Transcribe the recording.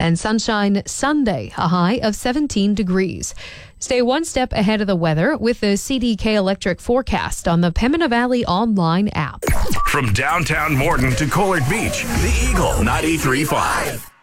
and sunshine Sunday, a high of 17 degrees. Stay one step ahead of the weather with the CDK Electric forecast on the Pembina Valley online app. From downtown Morden to Collard Beach, the Eagle 93.5.